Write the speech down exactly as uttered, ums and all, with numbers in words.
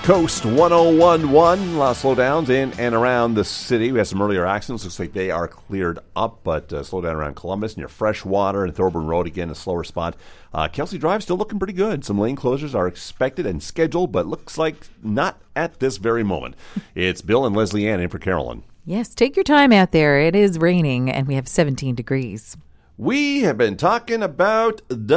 Coast one oh one point one. A lot of slowdowns in and around the city. We had some earlier accidents. Looks like they are cleared up, but uh, slow down around Columbus near Freshwater and Thorburn Road. Again, a slower spot. Uh, Kelsey Drive still looking pretty good. Some lane closures are expected and scheduled, but looks like not at this very moment. It's Bill and Leslie Ann in for Carolyn. Yes, take your time out there. It is raining, and we have seventeen degrees. We have been talking about the